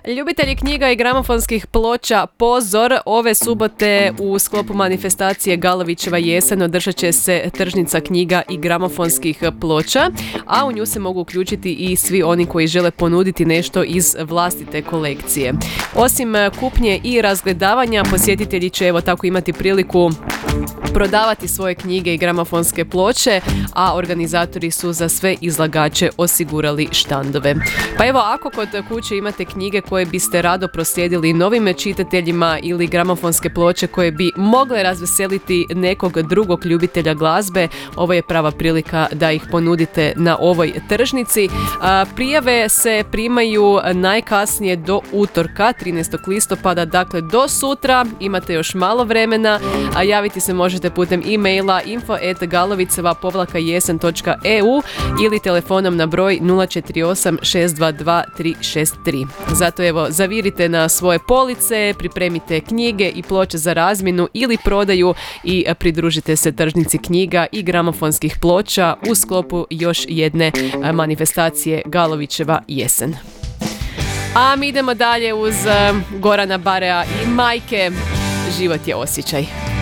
Ljubitelji knjiga i gramofonskih ploča, pozor, ove subote u sklopu manifestacije Galovićeva jesen održat će se tržnica knjiga i gramofonskih ploča, a u nju se mogu uključiti i svi oni koji žele ponuditi nešto iz vlastite kolekcije. Osim kupnje i razgledavanja, posjetitelji će evo tako imati priliku prodavati svoje knjige i gramofonske ploče, a organizatori su za sve izlagače osigurali štandove. Pa evo, ako kod kuće imate knjige koje biste rado proslijedili novim čitateljima ili gramofonske ploče koje bi mogle razveseliti nekog drugog ljubitelja glazbe, ovo je prava prilika da ih ponudite na ovoj tržnici. Prijave se primaju najkasnije do utorka, 13. listopada, dakle do sutra, imate još malo vremena, a javiti se možete putem e-maila info@galoviceva-jesen.eu ili telefonom na broj 048 622 363. Zato evo, zavirite na svoje police, pripremite knjige i ploče za razmjenu ili prodaju i pridružite se tržnici knjiga i gramofonskih ploča u sklopu još jedne manifestacije Galovićeva jesen. A mi idemo dalje uz Gorana Barea i Majke. Život je osjećaj.